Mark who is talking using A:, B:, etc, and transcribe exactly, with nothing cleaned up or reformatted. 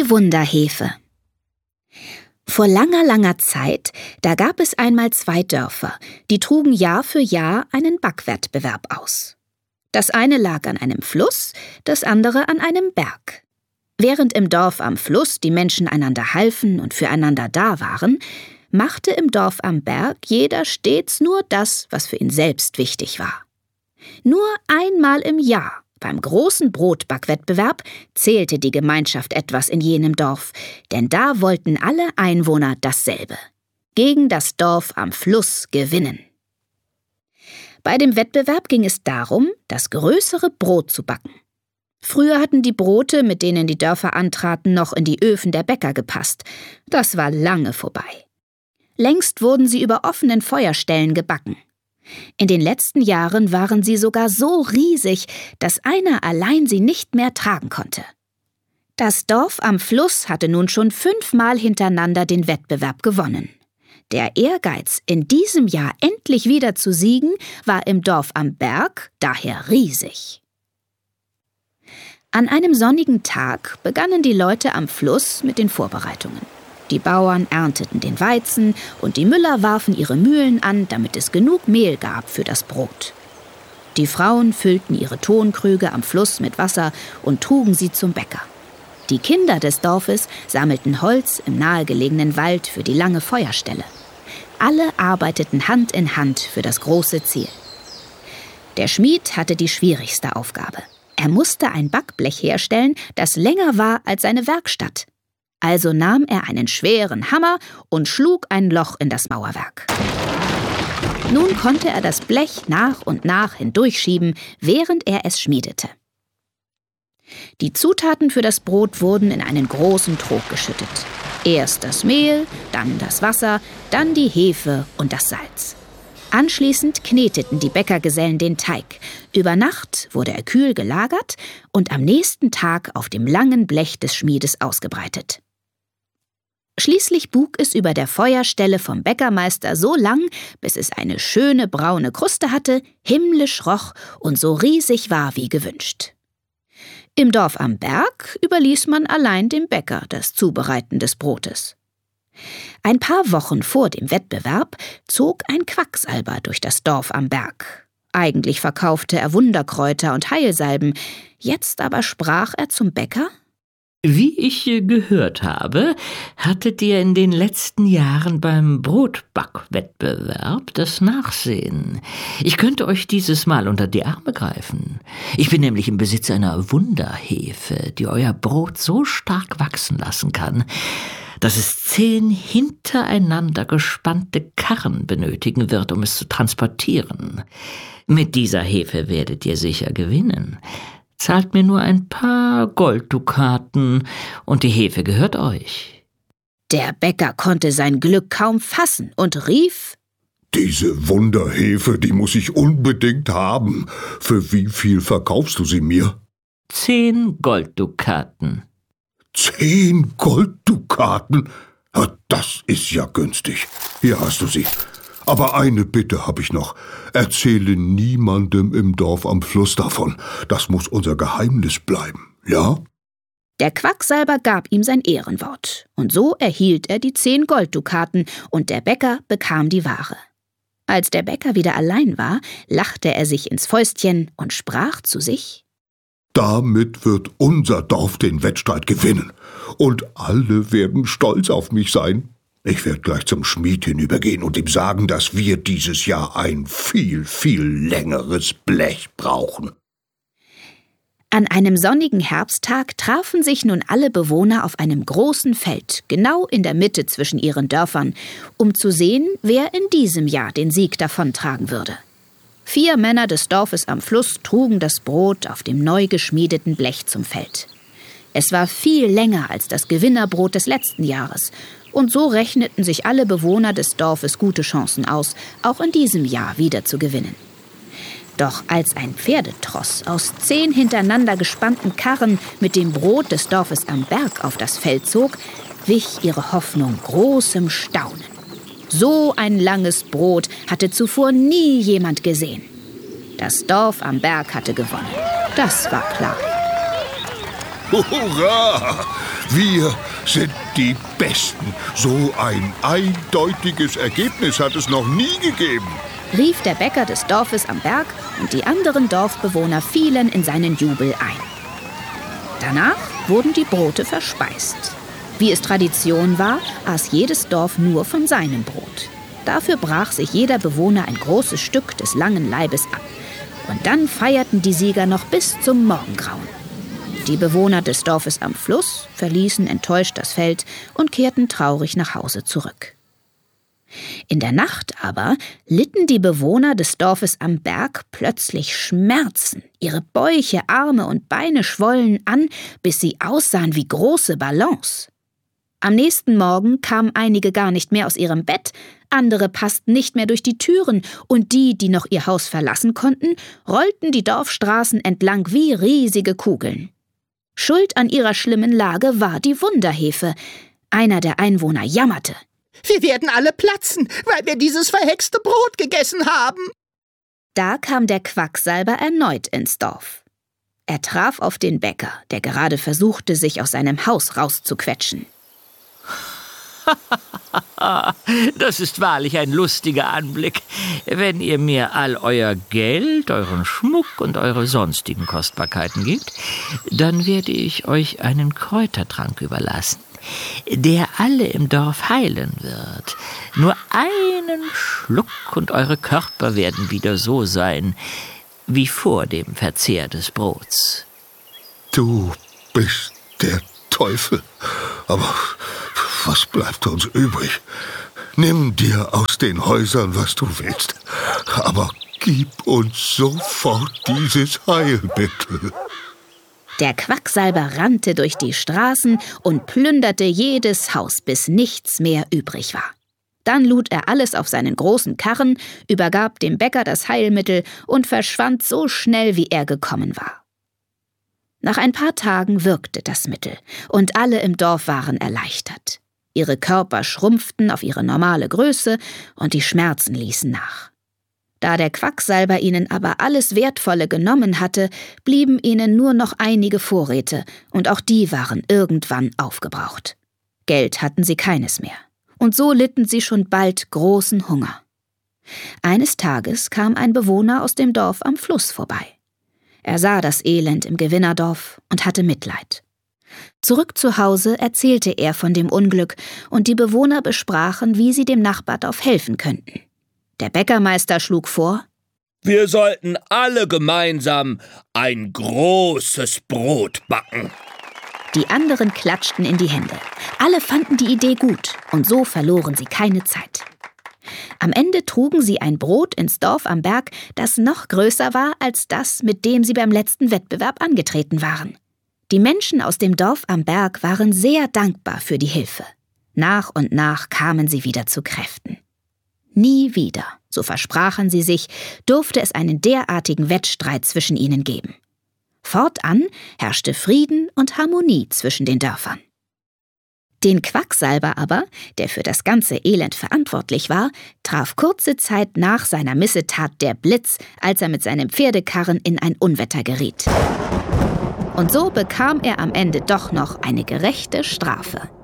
A: Die Wunderhefe. Vor langer, langer Zeit, da gab es einmal zwei Dörfer, die trugen Jahr für Jahr einen Backwettbewerb aus. Das eine lag an einem Fluss, das andere an einem Berg. Während im Dorf am Fluss die Menschen einander halfen und füreinander da waren, machte im Dorf am Berg jeder stets nur das, was für ihn selbst wichtig war. Nur einmal im Jahr, beim großen Brotbackwettbewerb, zählte die Gemeinschaft etwas in jenem Dorf, denn da wollten alle Einwohner dasselbe: gegen das Dorf am Fluss gewinnen. Bei dem Wettbewerb ging es darum, das größere Brot zu backen. Früher hatten die Brote, mit denen die Dörfer antraten, noch in die Öfen der Bäcker gepasst. Das war lange vorbei. Längst wurden sie über offenen Feuerstellen gebacken. In den letzten Jahren waren sie sogar so riesig, dass einer allein sie nicht mehr tragen konnte. Das Dorf am Fluss hatte nun schon fünfmal hintereinander den Wettbewerb gewonnen. Der Ehrgeiz, in diesem Jahr endlich wieder zu siegen, war im Dorf am Berg daher riesig. An einem sonnigen Tag begannen die Leute am Fluss mit den Vorbereitungen. Die Bauern ernteten den Weizen und die Müller warfen ihre Mühlen an, damit es genug Mehl gab für das Brot. Die Frauen füllten ihre Tonkrüge am Fluss mit Wasser und trugen sie zum Bäcker. Die Kinder des Dorfes sammelten Holz im nahegelegenen Wald für die lange Feuerstelle. Alle arbeiteten Hand in Hand für das große Ziel. Der Schmied hatte die schwierigste Aufgabe. Er musste ein Backblech herstellen, das länger war als seine Werkstatt. Also nahm er einen schweren Hammer und schlug ein Loch in das Mauerwerk. Nun konnte er das Blech nach und nach hindurchschieben, während er es schmiedete. Die Zutaten für das Brot wurden in einen großen Trog geschüttet. Erst das Mehl, dann das Wasser, dann die Hefe und das Salz. Anschließend kneteten die Bäckergesellen den Teig. Über Nacht wurde er kühl gelagert und am nächsten Tag auf dem langen Blech des Schmiedes ausgebreitet. Schließlich buk es über der Feuerstelle vom Bäckermeister so lang, bis es eine schöne braune Kruste hatte, himmlisch roch und so riesig war wie gewünscht. Im Dorf am Berg überließ man allein dem Bäcker das Zubereiten des Brotes. Ein paar Wochen vor dem Wettbewerb zog ein Quacksalber durch das Dorf am Berg. Eigentlich verkaufte er Wunderkräuter und Heilsalben, jetzt aber sprach er zum Bäcker:
B: Wie ich gehört habe, hattet ihr in den letzten Jahren beim Brotbackwettbewerb das Nachsehen. Ich könnte euch dieses Mal unter die Arme greifen. Ich bin nämlich im Besitz einer Wunderhefe, die euer Brot so stark wachsen lassen kann, dass es zehn hintereinander gespannte Karren benötigen wird, um es zu transportieren. Mit dieser Hefe werdet ihr sicher gewinnen. Zahlt mir nur ein paar Golddukaten und die Hefe gehört euch.
A: Der Bäcker konnte sein Glück kaum fassen und rief:
C: Diese Wunderhefe, die muss ich unbedingt haben. Für wie viel verkaufst du sie mir?
B: Zehn Golddukaten.
C: Zehn Golddukaten? Ja, das ist ja günstig. Hier hast du sie. Aber eine Bitte habe ich noch. Erzähle niemandem im Dorf am Fluss davon. Das muss unser Geheimnis bleiben, ja?
A: Der Quacksalber gab ihm sein Ehrenwort. Und so erhielt er die zehn Golddukaten und der Bäcker bekam die Ware. Als der Bäcker wieder allein war, lachte er sich ins Fäustchen und sprach zu sich:
C: Damit wird unser Dorf den Wettstreit gewinnen. Und alle werden stolz auf mich sein. Ich werde gleich zum Schmied hinübergehen und ihm sagen, dass wir dieses Jahr ein viel, viel längeres Blech brauchen.
A: An einem sonnigen Herbsttag trafen sich nun alle Bewohner auf einem großen Feld, genau in der Mitte zwischen ihren Dörfern, um zu sehen, wer in diesem Jahr den Sieg davontragen würde. Vier Männer des Dorfes am Fluss trugen das Brot auf dem neu geschmiedeten Blech zum Feld. Es war viel länger als das Gewinnerbrot des letzten Jahres, und so rechneten sich alle Bewohner des Dorfes gute Chancen aus, auch in diesem Jahr wieder zu gewinnen. Doch als ein Pferdetross aus zehn hintereinander gespannten Karren mit dem Brot des Dorfes am Berg auf das Feld zog, wich ihre Hoffnung großem Staunen. So ein langes Brot hatte zuvor nie jemand gesehen. Das Dorf am Berg hatte gewonnen. Das war klar.
C: Hurra! Wir sind die Besten. So ein eindeutiges Ergebnis hat es noch nie gegeben,
A: rief der Bäcker des Dorfes am Berg, und die anderen Dorfbewohner fielen in seinen Jubel ein. Danach wurden die Brote verspeist. Wie es Tradition war, aß jedes Dorf nur von seinem Brot. Dafür brach sich jeder Bewohner ein großes Stück des langen Leibes ab. Und dann feierten die Sieger noch bis zum Morgengrauen. Die Bewohner des Dorfes am Fluss verließen enttäuscht das Feld und kehrten traurig nach Hause zurück. In der Nacht aber litten die Bewohner des Dorfes am Berg plötzlich Schmerzen. Ihre Bäuche, Arme und Beine schwollen an, bis sie aussahen wie große Ballons. Am nächsten Morgen kamen einige gar nicht mehr aus ihrem Bett, andere passten nicht mehr durch die Türen, und die, die noch ihr Haus verlassen konnten, rollten die Dorfstraßen entlang wie riesige Kugeln. Schuld an ihrer schlimmen Lage war die Wunderhefe. Einer der Einwohner jammerte:
D: Wir werden alle platzen, weil wir dieses verhexte Brot gegessen haben.
A: Da kam der Quacksalber erneut ins Dorf. Er traf auf den Bäcker, der gerade versuchte, sich aus seinem Haus rauszuquetschen.
B: Das ist wahrlich ein lustiger Anblick. Wenn ihr mir all euer Geld, euren Schmuck und eure sonstigen Kostbarkeiten gebt, dann werde ich euch einen Kräutertrank überlassen, der alle im Dorf heilen wird. Nur einen Schluck und eure Körper werden wieder so sein, wie vor dem Verzehr des Brots.
C: Du bist der Teufel, aber was bleibt uns übrig? Nimm dir aus den Häusern, was du willst, aber gib uns sofort dieses Heilmittel.
A: Der Quacksalber rannte durch die Straßen und plünderte jedes Haus, bis nichts mehr übrig war. Dann lud er alles auf seinen großen Karren, übergab dem Bäcker das Heilmittel und verschwand so schnell, wie er gekommen war. Nach ein paar Tagen wirkte das Mittel, und alle im Dorf waren erleichtert. Ihre Körper schrumpften auf ihre normale Größe und die Schmerzen ließen nach. Da der Quacksalber ihnen aber alles Wertvolle genommen hatte, blieben ihnen nur noch einige Vorräte, und auch die waren irgendwann aufgebraucht. Geld hatten sie keines mehr, und so litten sie schon bald großen Hunger. Eines Tages kam ein Bewohner aus dem Dorf am Fluss vorbei. Er sah das Elend im Gewinnerdorf und hatte Mitleid. Zurück zu Hause erzählte er von dem Unglück, und die Bewohner besprachen, wie sie dem Nachbardorf helfen könnten. Der Bäckermeister schlug vor:
E: Wir sollten alle gemeinsam ein großes Brot backen.
A: Die anderen klatschten in die Hände. Alle fanden die Idee gut, und so verloren sie keine Zeit. Am Ende trugen sie ein Brot ins Dorf am Berg, das noch größer war als das, mit dem sie beim letzten Wettbewerb angetreten waren. Die Menschen aus dem Dorf am Berg waren sehr dankbar für die Hilfe. Nach und nach kamen sie wieder zu Kräften. Nie wieder, so versprachen sie sich, durfte es einen derartigen Wettstreit zwischen ihnen geben. Fortan herrschte Frieden und Harmonie zwischen den Dörfern. Den Quacksalber aber, der für das ganze Elend verantwortlich war, traf kurze Zeit nach seiner Missetat der Blitz, als er mit seinem Pferdekarren in ein Unwetter geriet. Und so bekam er am Ende doch noch eine gerechte Strafe.